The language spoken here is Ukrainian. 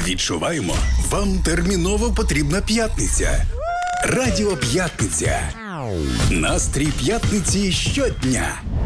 Відчуваємо, вам терміново потрібна п'ятниця. Радіо П'ятниця. Настрій п'ятниці щодня.